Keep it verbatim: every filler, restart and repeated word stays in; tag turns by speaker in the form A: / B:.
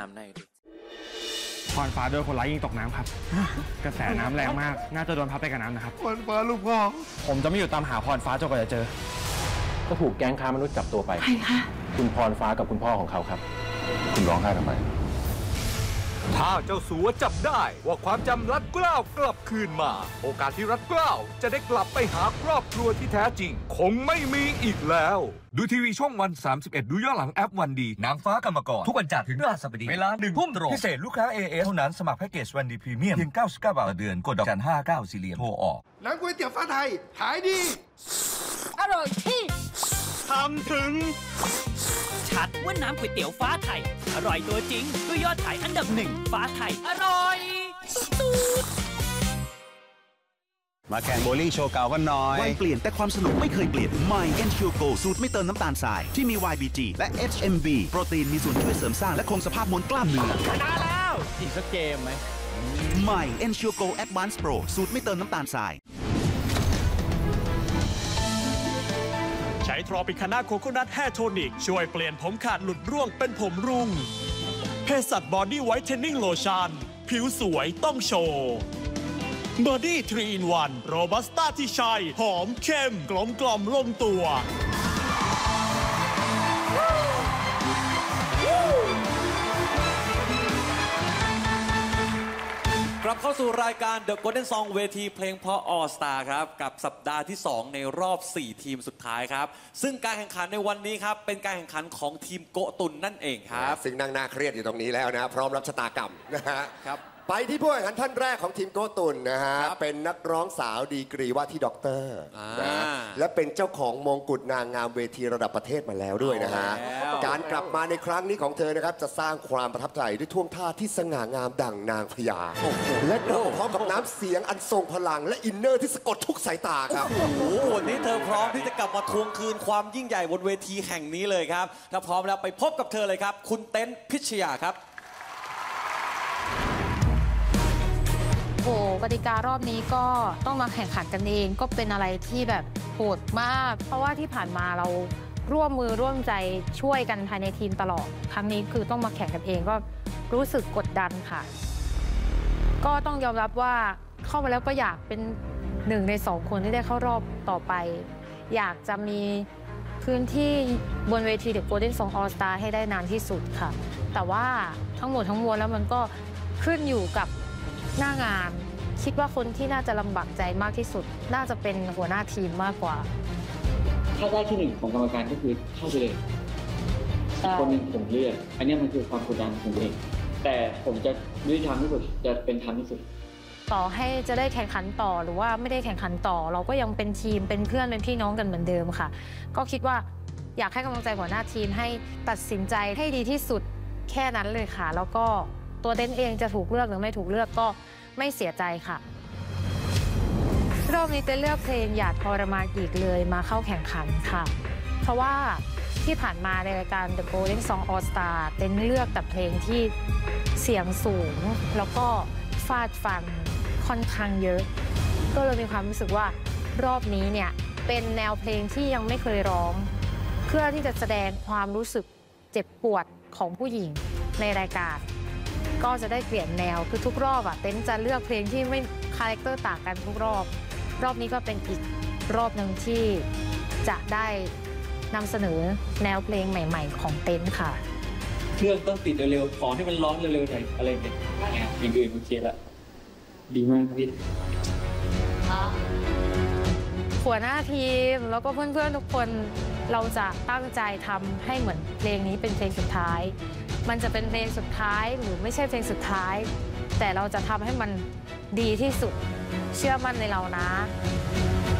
A: ำได้ดิ
B: พรฟ้าโดนคนร้ายยิงตกน้ำครับกระแสน้ำแรงมากน่าจะโดนพัดไปกับน้ำนะครับ
C: พรฟ้าลูกพ่อ
B: ผมจะไม่อยู่ตามหาพรฟ้าจนกว่าจะเจอ
D: ก็ถูกแก๊งค้ามนุษย์จับตัวไป
E: ใครคะ
D: คุณพรฟ้ากับคุณพ่อของเขาครับ
C: คุณร้องไห้ทำไม
F: ถ้าเจ้าสัวจับได้ว่าความจำรัดเกล้ากลับคืนมาโอกาสที่รัดเกล้าจะได้กลับไปหาครอบครัวที่แท้จริงคงไม่มีอีกแล้วดูทีวีช่องวันสามสิบเอ็ดดูย้อนหลังแอปวันดีนางฟ้ากรรมกรทุกวันจันทร์ถึงพฤหัสบดีเวลาหนึ่งทุ่มตรงพิเศษลูกค้า เอ เอส เท่านั้นสมัครแพ็กเกจวันดีพรีเมียมเพียงเก้าสิบเก้าบาทต่อเดือนกดดอกจันห้าเก้าสี่เหลี่ยมโทรออก
C: น้ำก๋วยเตี๋ยวฟ้าไทยขายดี
E: อร่อยที่
G: ทำถึงชัดว่าน้ำก๋วยเตี๋ยวฟ้าไทยอร่อยตัวจริงด้วยยอดขายอันดับหนึ่งฟ้าไทยอร่อยสุด
H: มาแข่งโบลิ่งโชว์เก่ากันหน่อย
I: วัยเปลี่ยนแต่ความสนุกไม่เคยเปลี่ยนใหม่ Ensure Go สูตรไม่เติมน้ำตาลทรายที่มี วาย บี จี และ เอช เอ็ม บี โปรตีนมีส่วนช่วยเสริมสร้างและคงสภาพมวลกล้ามเนื้อ
G: ชนะแล้ว
B: อีกสักเกมไหม
I: ใหม่ Ensure Go Advanced Pro สูตรไม่เติมน้ำตาลทราย
G: ใช้ทรอปิคาน่าโคโคนัทแฮร์โทนิกช่วยเปลี่ยนผมขาดหลุดร่วงเป็นผมรุ่งเภสัชบอดี้ไวท์เทนนิ่งโลชั่นผิวสวยต้องโชว์บอดี้ทรีอินวันโรบัสต้าที่ใช่หอมเข้มกลมกล่อมลงตัว
A: กลับเข้าสู่รายการ The Golden Song เวทีเพลงเพราะ All Star ครับกับสัปดาห์ที่สองในรอบสี่ทีมสุดท้ายครับซึ่งการแข่งขันในวันนี้ครับเป็นการแข่งขันของทีมโกตุนนั่นเองครับ
C: ซึ่งนั่งหน้าเครียดอยู่ตรงนี้แล้วนะพร้อมรับชะตากรรมนะฮะครับไปที่ผู้แข่งขันท่านแรกของทีมโกตุนนะฮะเป็นนักร้องสาวดีกรีว่าที่ด็อกเตอร์นะและเป็นเจ้าของมงกุฎนางงามเวทีระดับประเทศมาแล้วด้วยนะฮะการกลับมาในครั้งนี้ของเธอนะครับจะสร้างความประทับใจด้วยท่วงท่าที่สง่างามดั่งนางพญาและพร้อมกับน้ำเสียงอันทรงพลังและอินเนอร์ที่สะกดทุกสายตาครับ
A: โอ้โหวันนี้เธอพร้อมที่จะกลับมาทวงคืนความยิ่งใหญ่บนเวทีแห่งนี้เลยครับถ้าพร้อมแล้วไปพบกับเธอเลยครับคุณเต้นพิชยาครับ
E: โอ้กติการอบนี้ก็ต้องมาแข่งขันกันเองก็เป็นอะไรที่แบบโหดมากเพราะว่าที่ผ่านมาเราร่วมมือร่วมใจช่วยกันภายในทีมตลอดครั้งนี้คือต้องมาแข่งกันเองก็รู้สึกกดดันค่ะก็ต้องยอมรับว่าเข้ามาแล้วก็อยากเป็นหนึ่งในสองคนที่ได้เข้ารอบต่อไปอยากจะมีพื้นที่บนเวที The Golden Song All Star ให้ได้นานที่สุดค่ะแต่ว่าทั้งหมดทั้งมวลแล้วมันก็ขึ้นอยู่กับหน้างานคิดว่าคนที่น่าจะลำบากใจมากที่สุดน่าจะเป็นหัวหน้าทีมมากกว่า
J: ถ้าได้ที่หนึ่งของกรรมการก็คือเข้าไปเลยอีกคนหนึ่งผมเลือกอันนี้มันคือความกดดันของผมเองแต่ผมจะยุติธรรมที่สุดจะเป็นธรรมที่สุด
E: ต่อให้จะได้แข่งขันต่อหรือว่าไม่ได้แข่งขันต่อเราก็ยังเป็นทีมเป็นเพื่อนเป็นพี่น้องกันเหมือนเดิมค่ะก็คิดว่าอยากให้กำลังใจหัวหน้าทีมให้ตัดสินใจให้ดีที่สุดแค่นั้นเลยค่ะแล้วก็ตัวเต้นเองจะถูกเลือกหรือไม่ถูกเลือกก็ไม่เสียใจค่ะรอบนี้เต้นเลือกเพลงอย่าทรมานอีกเลยมาเข้าแข่งขันค่ะเพราะว่าที่ผ่านมาในรายการ The Golden Song All Star เต้นเลือกแต่เพลงที่เสียงสูงแล้วก็ฟาดฟันค่อนข้างเยอะก็เลยมีความรู้สึกว่ารอบนี้เนี่ยเป็นแนวเพลงที่ยังไม่เคยร้องเพื่อที่จะแสดงความรู้สึกเจ็บปวดของผู้หญิงในรายการก็จะได้เปลี่ยนแนวคือทุกรอบอะเต้นจะเลือกเพลงที่ไม่คาแรคเตอร์ต่างกันทุกรอบรอบนี้ก็เป็นอีกรอบหนึ่งที่จะได้นำเสนอแนวเพลงใหม่ๆของเต้นค่ะ
J: เครื่องต้องติดเร็วๆของที่มันร้อนเร็วๆหน่อยอะไรเงี้ยอย่างอื่นโอเคละดีมากพี่
E: หัวหน้าทีมแล้วก็เพื่อนๆทุกคนเราจะตั้งใจทำให้เหมือนเพลงนี้เป็นเพลงสุดท้ายมันจะเป็นเพลงสุดท้ายหรือไม่ใช่เพลงสุดท้ายแต่เราจะทำให้มันดีที่สุดเชื่อมั่นในเรานะ